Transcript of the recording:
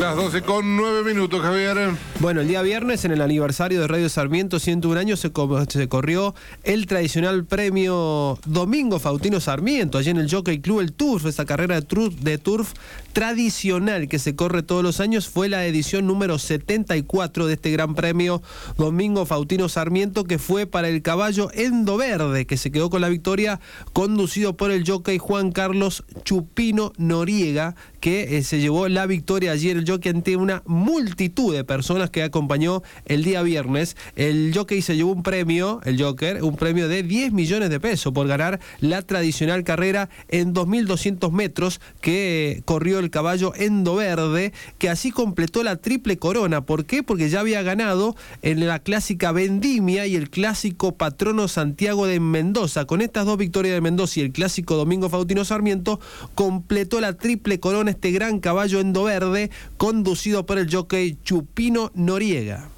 Las 12:09, Javier. Bueno, el día viernes, en el aniversario de Radio Sarmiento, 101 años, se corrió el tradicional premio Domingo Faustino Sarmiento, allí en el Jockey Club El Turf. Esa carrera de turf tradicional que se corre todos los años fue la edición número 74 de este gran premio Domingo Faustino Sarmiento, que fue para el caballo Endo Verde, que se quedó con la victoria, conducido por el jockey Juan Carlos Chupino Noriega, que se llevó la victoria allí en el jockey ante una multitud de personas que acompañó el día viernes. El jockey se llevó un premio, el Joker, un premio de 10 millones de pesos por ganar la tradicional carrera en 2.200 metros que corrió el caballo Endo Verde, que así completó la triple corona. ¿Por qué? Porque ya había ganado en la clásica Vendimia y el clásico Patrono Santiago de Mendoza. Con estas dos victorias de Mendoza y el clásico Domingo Faustino Sarmiento, completó la triple corona este gran caballo Endo Verde, conducido por el jockey Chupino Noriega.